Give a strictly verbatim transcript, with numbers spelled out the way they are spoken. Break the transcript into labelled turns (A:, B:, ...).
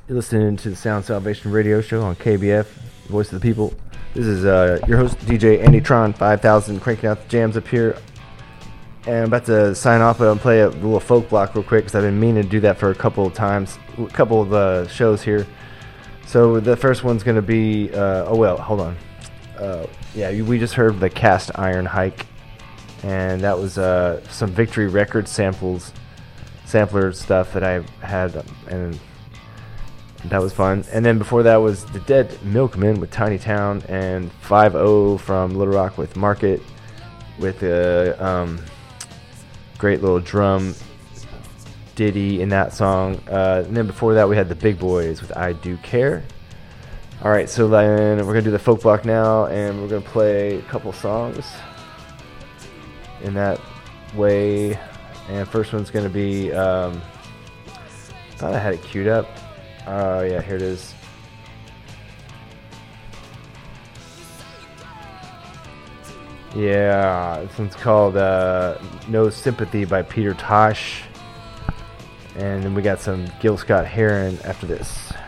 A: You're listening to the Sound Salvation Radio Show on K B F, Voice of the People. This is uh, your host, D J Andy Tron five thousand, cranking out the jams up here. And I'm about to sign off, but I'll play a little folk block real quick because I've been meaning to do that for a couple of times, a couple of uh, shows here. So the first one's going to be, uh, oh well, hold on. Uh, yeah, we just heard the Cast Iron Hike, and that was uh, some Victory Records samples, sampler stuff that I had, and that was fun. And then before that was the Dead Milkmen with Tiny Town, and five oh from Little Rock with Market, with a um, great little drum ditty in that song. Uh, and then before that we had the Big Boys with I Do Care. Alright, so then we're going to do the folk block now, and we're going to play a couple songs in that way. And first one's going to be, um, I thought I had it queued up. Oh, uh, yeah, here it is. Yeah, this one's called uh, No Sympathy by Peter Tosh. And then we got some Gil Scott-Heron after this.